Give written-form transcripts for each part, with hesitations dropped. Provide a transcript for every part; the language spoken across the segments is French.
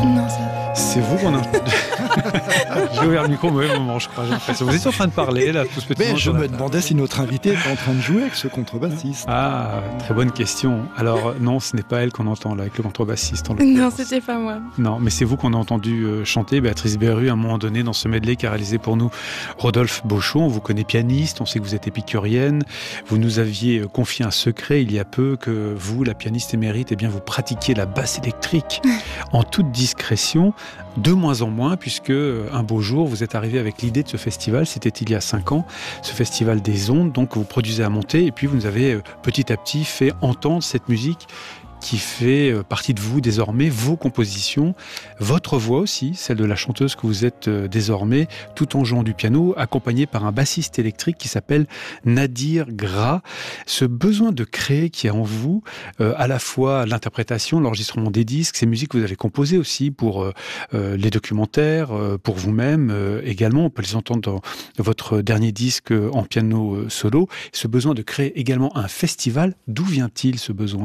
Non, ça... C'est vous qu'on a... J'ai ouvert le micro au mauvais moment, je crois. Vous étiez en train de parler, là, tout ce petit moment. Je me demandais si notre invité était en train de jouer avec ce contrebassiste. Ah, très bonne question. Alors, non, ce n'est pas elle qu'on entend, là, avec le contrebassiste. Non, c'était pas moi. Non, mais c'est vous qu'on a entendu chanter, Béatrice Berru, à un moment donné, dans ce medley qu'a réalisé pour nous Rodolphe Beauchot. On vous connaît pianiste, on sait que vous êtes épicurienne. Vous nous aviez confié un secret il y a peu, que vous, la pianiste émérite, eh bien, vous pratiquiez la basse électrique en toute discrétion, de moins en moins, puisque un beau jour, vous êtes arrivé avec l'idée de ce festival, c'était il y a 5 ans, ce festival des ondes, donc vous produisez à monter, et puis vous nous avez petit à petit fait entendre cette musique qui fait partie de vous désormais, vos compositions, votre voix aussi, celle de la chanteuse que vous êtes désormais, tout en jouant du piano, accompagnée par un bassiste électrique qui s'appelle Nadir Gras. Ce besoin de créer qui est en vous, à la fois l'interprétation, l'enregistrement des disques, ces musiques que vous avez composées aussi pour les documentaires, pour vous-même également, on peut les entendre dans votre dernier disque en piano solo. Ce besoin de créer également un festival, d'où vient-il ce besoin ?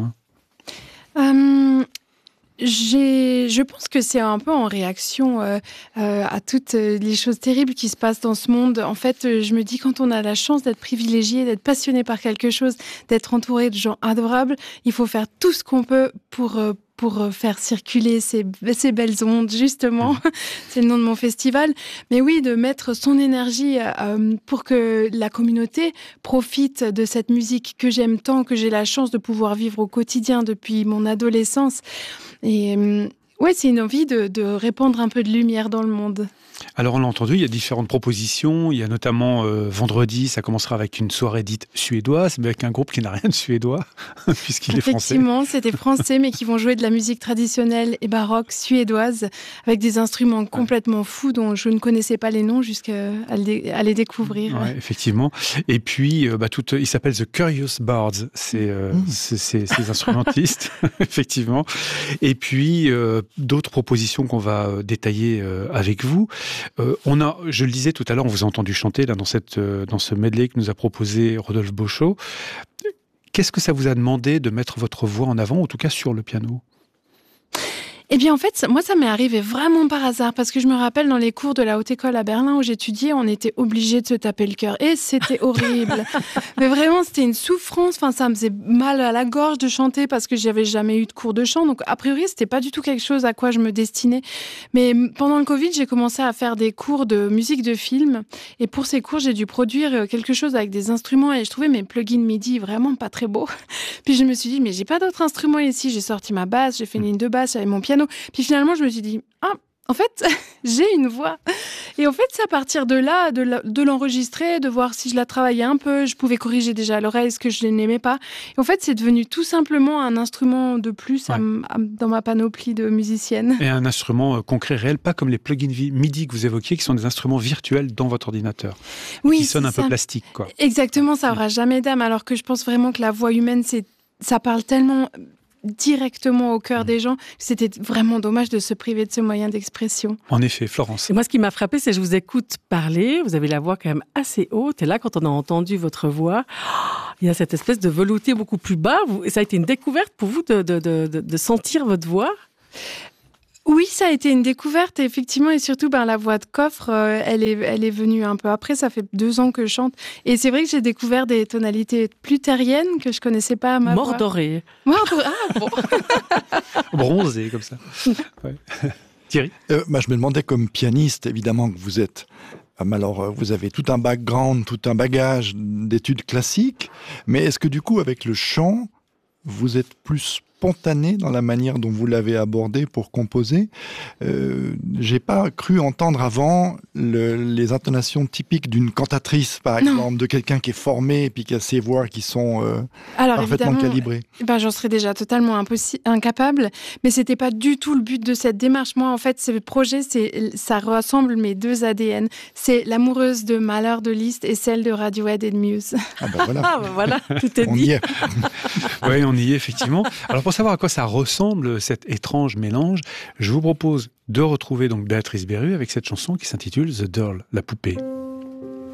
Je pense que c'est un peu en réaction à toutes les choses terribles qui se passent dans ce monde. En fait, je me dis, quand on a la chance d'être privilégié, d'être passionné par quelque chose, d'être entouré de gens adorables, il faut faire tout ce qu'on peut pour faire circuler ces belles ondes, justement. C'est le nom de mon festival. Mais oui, de mettre son énergie pour que la communauté profite de cette musique que j'aime tant, que j'ai la chance de pouvoir vivre au quotidien depuis mon adolescence. Et ouais, c'est une envie de répandre un peu de lumière dans le monde. Alors on l'a entendu, il y a différentes propositions, il y a notamment vendredi, ça commencera avec une soirée dite suédoise, mais avec un groupe qui n'a rien de suédois, puisqu'il est français. Effectivement, c'était français, mais qui vont jouer de la musique traditionnelle et baroque suédoise, avec des instruments complètement fous dont je ne connaissais pas les noms jusqu'à les découvrir. Ouais, effectivement. Et puis, il s'appelle The Curious Bards, ces instrumentistes, effectivement. Et puis, d'autres propositions qu'on va détailler avec vous. Je le disais tout à l'heure, on vous a entendu chanter là, dans ce medley que nous a proposé Rodolphe Beauchot. Qu'est-ce que ça vous a demandé de mettre votre voix en avant, en tout cas sur le piano ? Eh bien, en fait, moi, ça m'est arrivé vraiment par hasard, parce que je me rappelle dans les cours de la Haute École à Berlin où j'étudiais, on était obligés de se taper le cœur. Et c'était horrible. Mais vraiment, c'était une souffrance. Enfin, ça me faisait mal à la gorge de chanter parce que j'avais jamais eu de cours de chant. Donc, a priori, c'était pas du tout quelque chose à quoi je me destinais. Mais pendant le Covid, j'ai commencé à faire des cours de musique de film. Et pour ces cours, j'ai dû produire quelque chose avec des instruments et je trouvais mes plugins MIDI vraiment pas très beaux. Puis je me suis dit, mais j'ai pas d'autres instruments ici. J'ai sorti ma basse, j'ai fait une ligne de basse, j'avais mon piano. Puis finalement, je me suis dit, en fait, j'ai une voix. Et en fait, c'est à partir de là, de l'enregistrer, de voir si je la travaillais un peu. Je pouvais corriger déjà à l'oreille ce que je n'aimais pas. Et en fait, c'est devenu tout simplement un instrument de plus dans ma panoplie de musicienne. Et un instrument concret, réel, pas comme les plugins MIDI que vous évoquiez, qui sont des instruments virtuels dans votre ordinateur. Oui, qui sonnent un peu plastique, quoi. Exactement, ça n'aura jamais d'âme. Alors que je pense vraiment que la voix humaine, ça parle tellement directement au cœur des gens, c'était vraiment dommage de se priver de ce moyen d'expression. En effet, Florence. Et moi, ce qui m'a frappé, c'est que je vous écoute parler, vous avez la voix quand même assez haute, et là, quand on a entendu votre voix, il y a cette espèce de velouté beaucoup plus bas. Et ça a été une découverte pour vous de sentir votre voix ? Oui, ça a été une découverte, effectivement, et surtout, la voix de coffre, elle est venue un peu après. Ça fait 2 ans que je chante, et c'est vrai que j'ai découvert des tonalités plus terriennes que je connaissais pas à ma voix. Mordoré. Ah bon. Bronzé comme ça. Ouais. Thierry. Je me demandais, comme pianiste, évidemment que vous êtes. Alors, vous avez tout un background, tout un bagage d'études classiques, mais est-ce que du coup, avec le chant, vous êtes plus spontané dans la manière dont vous l'avez abordé pour composer. J'ai pas cru entendre avant les intonations typiques d'une cantatrice, par exemple, de quelqu'un qui est formé et puis qui a ses voix qui sont parfaitement calibrées. J'en serais déjà totalement incapable, mais c'était pas du tout le but de cette démarche. Moi, en fait, ce projet, ça rassemble mes 2 ADN. C'est l'amoureuse de Malheur de Liszt et celle de Radiohead et de Muse. Voilà, tout est dit. On y est. Oui, on y est, effectivement. Alors, pour savoir à quoi ça ressemble, cet étrange mélange, je vous propose de retrouver donc Béatrice Berru avec cette chanson qui s'intitule The Doll, la poupée.